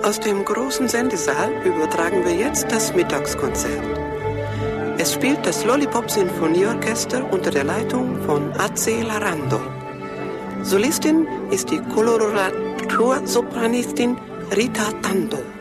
Aus dem großen Sendesaal übertragen wir jetzt das Mittagskonzert. Es spielt das Lollipop-Sinfonieorchester unter der Leitung von Ace Larando. Solistin ist die Coloratursopranistin Rita Tando.